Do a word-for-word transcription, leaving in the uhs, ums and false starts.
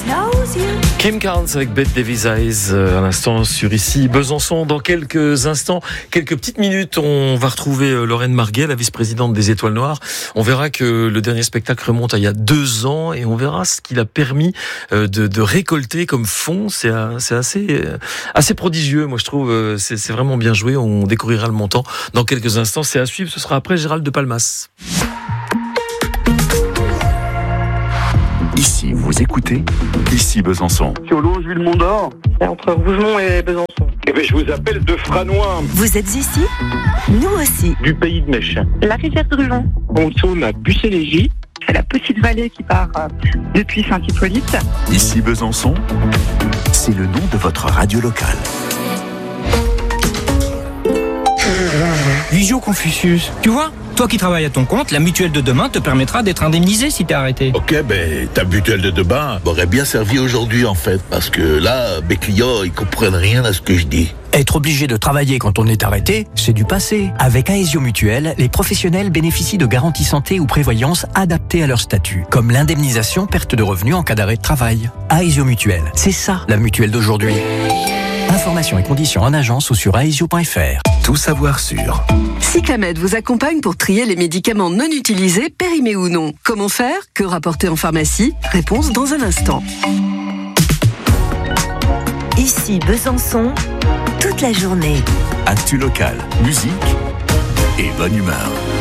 Kim Carnes avec Bette Davis Eyes euh, à l'instant sur ici Besançon. Dans quelques instants, quelques petites minutes, on va retrouver euh, Lorraine Marguet, la vice-présidente des Étoiles Noires. On verra que le dernier spectacle remonte à il y a deux ans et on verra ce qu'il a permis euh, de, de récolter comme fonds. C'est, euh, c'est assez, euh, assez prodigieux, moi je trouve. Euh, c'est, c'est vraiment bien joué. On découvrira le montant dans quelques instants. C'est à suivre. Ce sera après Gérald de Palmas. Ici, vous écoutez Ici Besançon. C'est au Longeville Mont d'Or. C'est entre Rougemont et Besançon. Eh bien, je vous appelle de Franois. Vous êtes ici ? Nous aussi. Du pays de Mèche. La rivière Druon. On tourne à Bucélégie. C'est la petite vallée qui part euh, depuis Saint-Hippolyte. Ici Besançon, c'est le nom de votre radio locale. Visio Confucius. Tu vois, toi qui travailles à ton compte, la mutuelle de demain te permettra d'être indemnisé si t'es arrêté. Ok, ben ta mutuelle de demain m'aurait bien servi aujourd'hui en fait, parce que là, mes clients, ils comprennent rien à ce que je dis. Être obligé de travailler quand on est arrêté, c'est du passé. Avec Aesio Mutuelle, les professionnels bénéficient de garanties santé ou prévoyance adaptées à leur statut, comme l'indemnisation perte de revenus en cas d'arrêt de travail. Aesio Mutuelle, c'est ça la mutuelle d'aujourd'hui. Informations et conditions en agence ou sur aesio point f r. Tout savoir sur Cyclamed vous accompagne pour trier les médicaments non utilisés, périmés ou non. Comment faire ? Que rapporter en pharmacie ? Réponse dans un instant. Ici Besançon, toute la journée. Actu local, musique et bonne humeur.